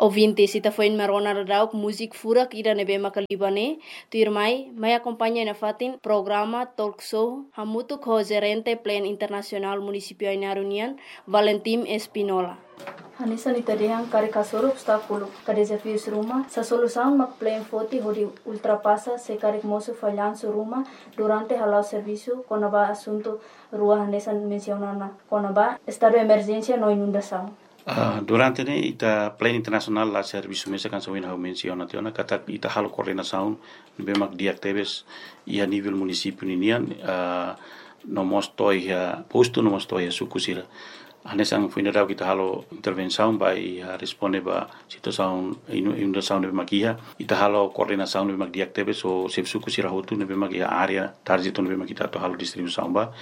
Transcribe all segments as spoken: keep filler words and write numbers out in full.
Ouvintes, ita foi marona radauk musik furak ida nebe makalibane, tu irmai, mai acompanha na fatin programa talk show hamutu ko gerente plan internasional municipio Inarunian, Valentim Espinola. Hanisa ni tadehang kare kasoro obstáculo, ka desafios ruma, sa solução mak plan foti hodi ultrapassa se kare moço falhanço ruma durante halau serviço konaba assunto rua hanesa mencionana, konaba estado de emergência no inundação. Uh, durante ne ita plan internasional la serviço mesa kan sawin hau menciona tiona kata ita halo coordenação be mak diactebes ia nível município ninian uh, no mostoi ya posto no mostoi ya sukusira anesang funeral kita halo intervenção by uh, responde ba situação inundação be makia ita halo coordenação be mak diactebes so sef sukusira hotu be mak ya area target be mak kita to halo distribuição ba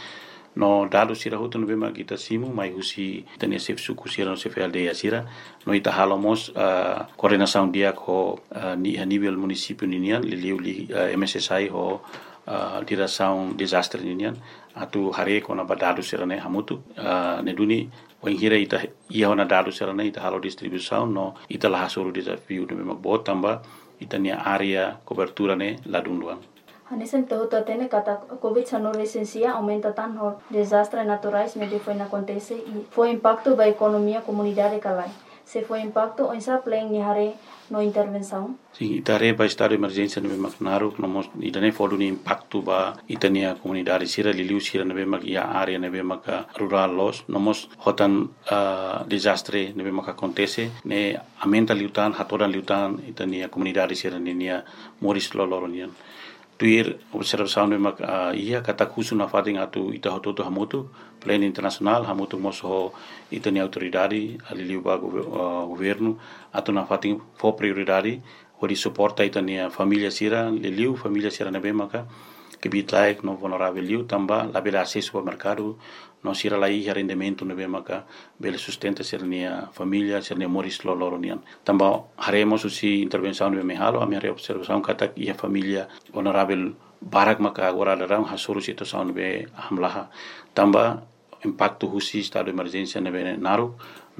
no dado sira hotu no bema kita simu mai husi tenia sef suku sira no sef aldea sira no ita halomos uh, coordenação dia ko uh, ni a nível município ninian liliu li uh, M S S I ho uh, direção desastre ninian atu hare ko na badado sira ne hamutu uh, ne duni wenghira ita ia na dado sira ne ita halo distribuição no ita la hasuru desafio no bema botamba ita nia area cobertura ne ladunduan. Hanesen toho tatene kata COVID dezenove esencia aumenta tanto desastres naturais ne foi na acontece e foi impacto da economia comunidade calai. Se foi impacto on sa plan ni hare no intervenção. Sim, itare ba estado de emergência no Macnaru, no mos idane fodu ni impacto ba itania comunidade sira liliu sira ne mak ia area ne mak rural los, no mos hotan uh, desastre ne mak acontece ne aumenta liutan hatoran liutan itania comunidade sira nia moris loloronian. Tuir observação de mak uh, ia kata kusu na fating atu ita hototo hamutu plan internasional hamutu moso itani autoridade aliliu ba uh, governo atu na fating fo prioridade hori suporta itani família sira liliu família sira na bemaka que bitlaik no vulnerável liu tamba la bela acesso ao mercado no sira la ia rendimento no bemaka bela sustenta sira nia família sira nia moris loloronian tamba haremos usi intervenção no mehalo a minha observação kata ia família vulnerável barak maka agora darang hasuru situação no be hamlaha tamba impacto husi estado de emergência no be naru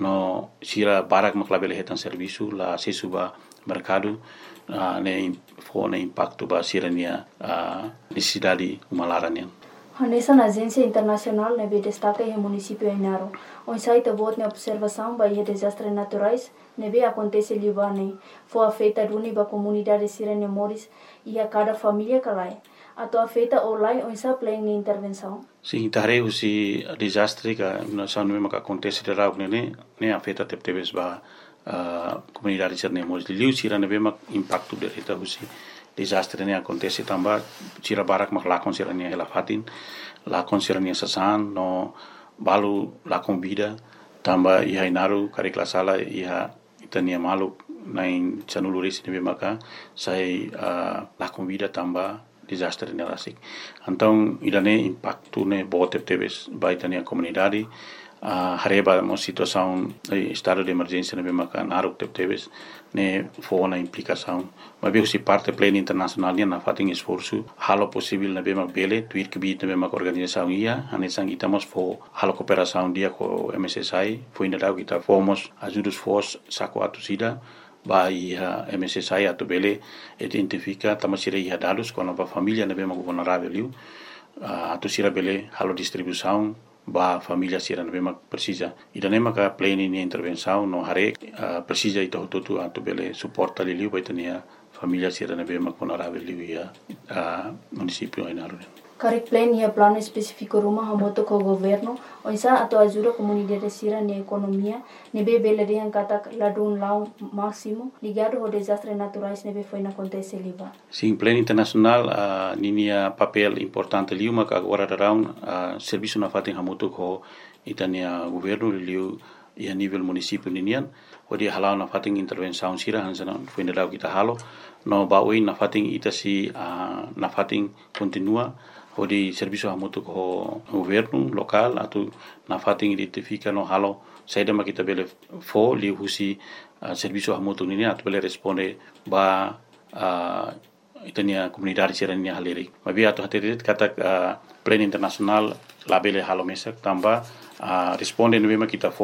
no sira barak makla bela hetan serviço la acesso ba mercado uh, ne fo ne impacto ba sirania uh, necessidade umalaranian. Hanesa na agência internacional nebe destaca em município Inaro. On site bot ne observação ba e desastres naturais nebe acontece libane. Foi afeta duni ba comunidade sirene moris e a cada família calai. Ato afeta olai on sa plan ni intervenção. Sim, tare usi desastre ka na sanu me ka acontece de rau ne ne afeta teptebes ba Uh, comunidade sirne moris liu sira ne bema impacto de reta husi desastre ne acontece tamba sira barak mak lakon sira ne hela fatin lakon sira ne sasan no balu lakon vida tamba iha inaru kare klasala iha itania malu nain chanuluris ne bema ka sai uh, lakon vida tamba desastre ne rasik então idane impacto ne bote tebes baitania comunidade Uh, hareba mo situação eh, estado de emergência ne bemaka naruk tebes ne fo na implicação mas bem se parte plena internacional na fating esforço halo possível na bema bele tuir que bit ne bemaka organização ia anesang itamos fo halo cooperação dia com M S S I foi ainda dau kita fomos ajudos fos saco atusida ba ia M S S I atu bele identifica tamasira ia dados com a família ne bema vulnerável uh, atusira bele halo distribuição ba família sira na bema precisa ida nema ka plane ni intervenção no hare uh, precisa ito tutu atu bele suporta liliu ba itania família sira na bema vulnerável liu ia uh, município Inaro. Karek plan ia plano específico ruma hamoto ko governo onsa ato ajuda comunidade sira ni economia nebe bele de kata ladun lau máximo ligado ao desastres naturais nebe foi na acontece liba. Sim, plan internacional uh, ninia papel importante liu maka agora darão uh, serviço na fatin hamoto ko itania governo liu ia nível município ninian odi halau na fatin intervenção sira hansana foi na kita halo no baui na fatin itasi uh, na fatin continua odi serviço hamoto ko governo local atu na fatin identifica no halo saida makita bele fo li husi uh, serviço hamoto nini atu bele responde ba uh, itania comunidade sirania haleri mabi atu haterit kata uh, plan internasional labele halo mesak tamba uh, responde no bema kita fo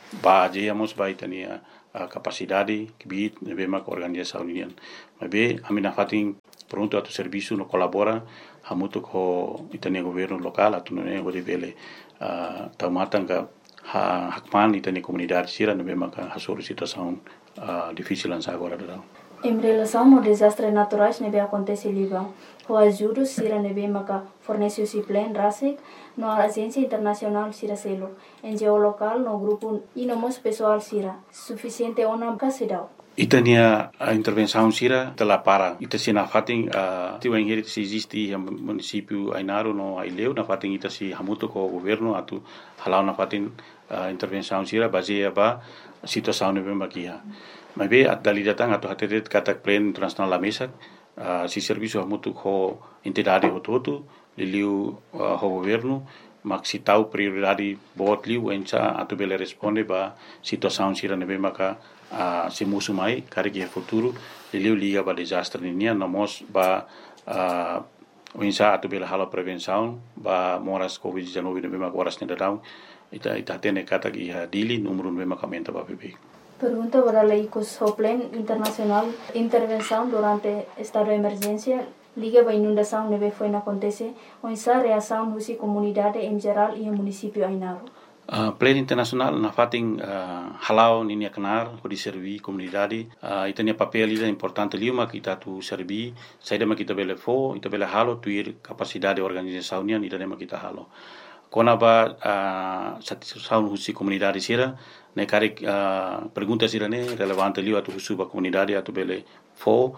ba jeyamos ba itania uh, capacidade kibit nebe mak organização unian mas be amina fatin pronto atu serviço no colabora hamutu ko itania governo local atu ne gode vele uh, taumatanga ha hakman itania comunidade sira nebe mak hasoro situação uh, difícil lança agora da. Em relação aos desastres naturais nebe acontece liba o ajuda sira nebe mak fornece o plan rasik no agência internacional sira selo N G O local no grupo e no mos pessoal sira suficiente ona kasidau. Itania a intervenção sira tela para ita sina fating a tiu engeri se existe o município Ainaro no Aileu na fating ita si hamuto ko governo atu halau na fating a intervenção sira baseia ba situação nebe makia mas be at dali datang atu hatetet katak plan internasional la mesa si serviço hamuto ko entidade hototo liliu uh, ho governo mak si tau prioridade bot liu encha atu bele responde ba situação sira nebe maka uh, si musu mai kare ke futuro liliu liga ba desastre ninia namos ba uh, encha atu bele hala prevenção ba moras covid dezenove nebe maka horas nedadau ita ita tene kata ki dili número nebe maka menta ba bebe. Pergunta para leicos o plan internacional intervenção durante estado de emergência liga ba inundação neve foi na acontece onsa reação husi comunidade em geral e o município Ainaro. Uh, plan internacional na fating uh, halau ninia kenar ko di servi comunidade uh, itania papel ida importante liuma kita tu servi saida ma kita bele fo ita bele halo tuir capacidade organização nian ida ma kita halo kona ba uh, satisfação husi comunidade sira ne kare uh, pergunta sira ne relevante liu atu husu ba comunidade atu bele fo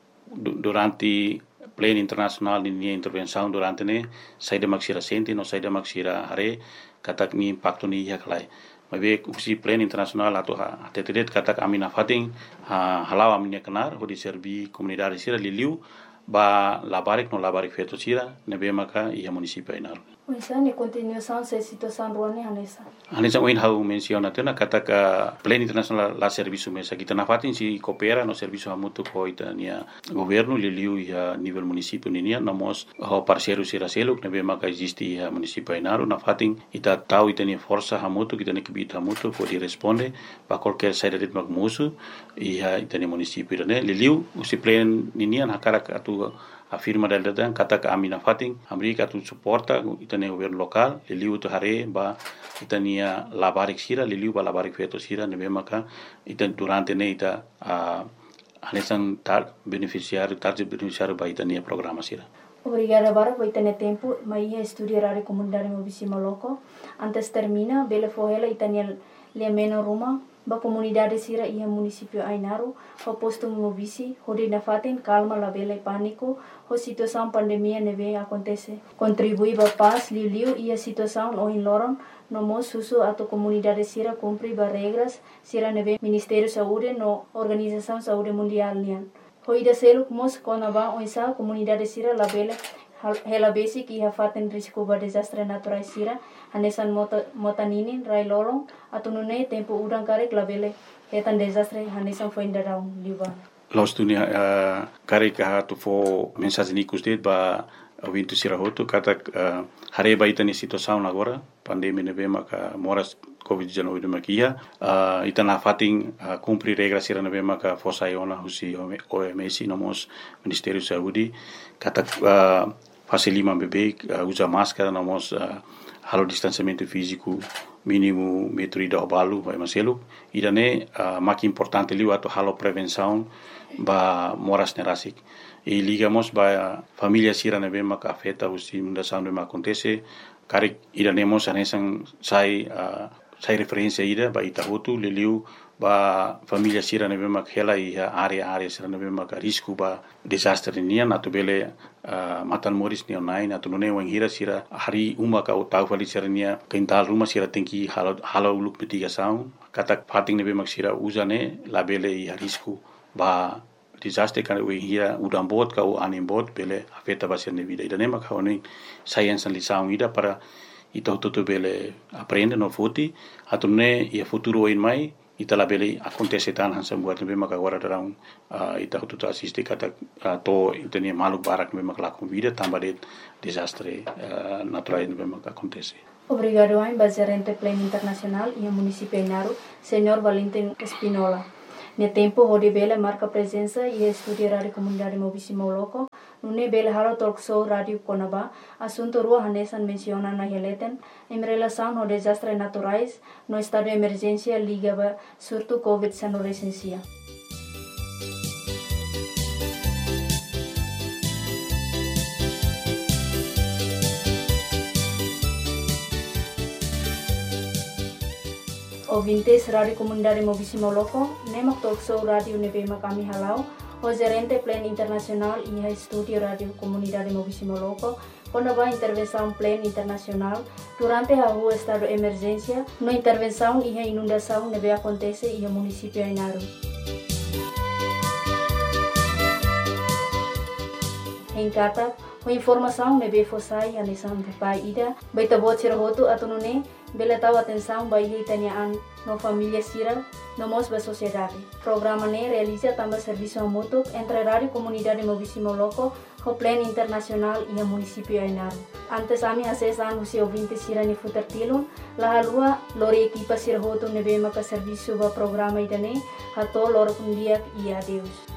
durante plan internacional ni intervenção durante ne saida maksira senti no saida maksira hare katak ni impacto ni ya kalai mabe usi plan internacional atau ha tetet katak amina fating ha halau aminya kenar ho di servi comunidade sira liliu ba labarik no labarik feto sira nebe maka ia município Ainaro. Onsa ne continuação se situação ruane hanesa. Hanesa oin hau menciona tena katak plan internacional la serviço mesa kita na fating si coopera no serviço hamutu ko itania governo liliu ia nível município ninia namos ho parceiro sira seluk nebe maka existe ia município Ainaro na fating ita tau itania força hamutu kita ne kibit hamutu ko di responde ba qualquer saída de magmusu ia itania município ne liliu usi plan ninia na karak atu afirma del dan kata ka amina fating amerika tu suporta itania governo local liliu tu hare ba itania labarik sira liliu ba labarik feto sira nebe maka itan durante ne ita uh, anesan tar beneficiário target beneficiário ba itania programa sira. Obrigada bara por ter tempo mas ia estudar a comunidade mobisima loco antes termina bele fohela itania le meno ruma ba comunidade sira ia município Ainaro ho posto mobisi hodi na faten calma la bele pânico ho situação pandemia neve acontece contribui ba paz liu liu ia situação o in loron no mo susu ato comunidade sira cumpri ba regras sira neve Ministério Saúde no Organização Saúde Mundial nian ho ida seluk mos kona ba oisa comunidade sira la bele hela basic ia faten risco ba desastre natural sira hanesan mota motaninin rai lolong atau nune tempo udang karek labele hetan desastre hanesan foi indarau liba los tunia uh, karek ha tu fo mensagem nikus det ba wintu sira hotu kata uh, hare ba itani situação agora pandemia nebe maka moras covid dezenove de makia uh, itana fating uh, cumprir regras sira nebe maka fosa iona husi O M S nomos Ministério Saúde kata uh, fase lima bebê uh, usa máscara nomos uh, halo distanciamento físico mínimo metro e do balu vai maselo irane uh, mak importante liu ato halo prevenção ba moras nerasik e ligamos ba família sira nebe mak afeta usi mundação de acontece kare iranemos anesan sai uh, sai referência ida ba itahutu liliu ba família sira nebe mak hela i area area sira nebe mak risco ba desastre nian atu bele uh, matan moris ni online atu nune wang hira sira hari uma ka utau fali sira nia kental rumah sira tengki halo halo luk mitigação katak fating nebe mak sira usane la bele i risco ba desastre kan we hira udam bot ka u anim bot bele afeta ba sira vida ida nema ka oni science lição ida para ito toto bele aprende no futi atu ne ia futuro in mai ita la bele acontece tan hansa buat nebe maka agora darão uh, ita tutu assiste kata uh, to itania maluk barak nebe maka la vida tamba de desastre uh, natural nebe maka acontece. Obrigado a Gerente Pleno Internacional e o município Inaru, Senhor Valentim Espinola. No tempo, onde Bela marca presença e estuda rádio comunidade Mobisimo Loco, no Bela Halo Talk Show Rádio Conaba, assunto rua Hanesan menciona na releten, em relação ao desastres naturais, no estado de emergência ligado surto covid dezenove recensia. Ouvintes Rádio Comunidade Mobisimo Loco, Nemak Talk Show Rádio Nebema kami halau, o Gerente Pleno Internacional e a Estúdio Rádio Comunidade Mobisimo Loco, quando a intervenção pleno internacional, durante a rua estado de emergência, no intervenção e a inundação neve acontece e o município Inaru. Em Kata, a informação neve fossai a lição de pai ida, baita bot sirahoto atunune, bela tahu atenção bayi tanyaan no família sira, no mos ba sociedade. Programa ne realiza também serviço mútuo entre Rádio Comunidade Mobisimo Loco, o Pleno Internacional e o município Inaru. Antes ami acesan usi ouvinte sira ni futertilun, la halua lori equipa sirahoto nebe maka serviço ba programa idane, hato loro kundiak e adeus.